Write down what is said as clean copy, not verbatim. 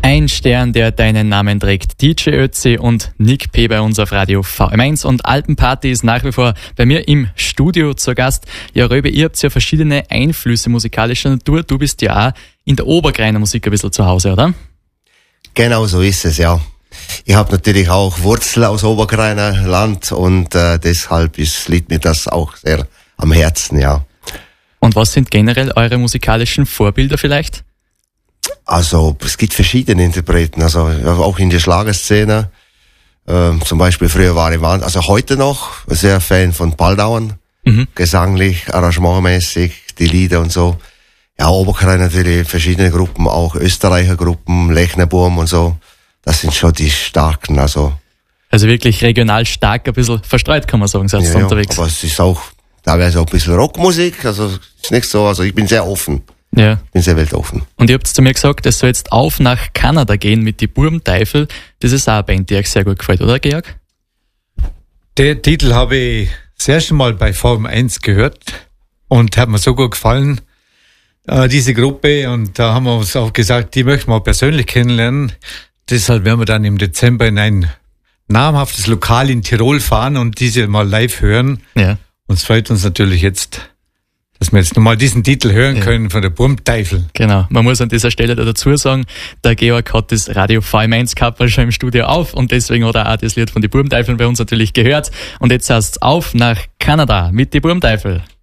Ein Stern, der deinen Namen trägt. DJ Ötzi und Nick P. bei uns auf Radio VM1. Und Alpenparty ist nach wie vor bei mir im Studio zu Gast. Ja, Röbe, ihr habt ja verschiedene Einflüsse musikalischer Natur. Du bist ja auch in der Oberkreiner Musik ein bisschen zu Hause, oder? Genau so ist es, ja. Ich habe natürlich auch Wurzeln aus Oberkreiner Land und deshalb liegt mir das auch sehr am Herzen, ja. Und was sind generell eure musikalischen Vorbilder vielleicht? Also es gibt verschiedene Interpreten, also auch in der Schlagerszene. Zum Beispiel früher war ich, also heute noch sehr Fan von Paldauern, gesanglich, arrangementmäßig, die Lieder und so. Ja, Oberkreiner natürlich, verschiedene Gruppen, auch Österreicher Gruppen, Lechnerburm und so. Das sind schon die starken, also wirklich regional stark, ein bisschen verstreut, kann man sagen, seid ihr unterwegs. Aber es ist auch teilweise auch ein bisschen Rockmusik, also ist nicht so, also ich bin sehr offen. Ja. Bin sehr weltoffen. Und ihr habt zu mir gesagt, es soll jetzt auf nach Kanada gehen mit die Burmteufel. Das ist auch eine Band, die euch sehr gut gefällt, oder Georg? Der Titel habe ich das erste Mal bei VM1 gehört und hat mir so gut gefallen, diese Gruppe. Und da haben wir uns auch gesagt, die möchten wir persönlich kennenlernen. Deshalb werden wir dann im Dezember in ein namhaftes Lokal in Tirol fahren und diese mal live hören. Ja. Und es freut uns natürlich jetzt, dass wir jetzt nochmal diesen Titel hören können von der Burmteufel. Genau. Man muss an dieser Stelle dazu sagen, der Georg hat das Radio VM1 gehabt schon im Studio auf und deswegen hat er auch das Lied von die Burmteufeln bei uns natürlich gehört. Und jetzt heißt es auf nach Kanada mit die Burmteufel.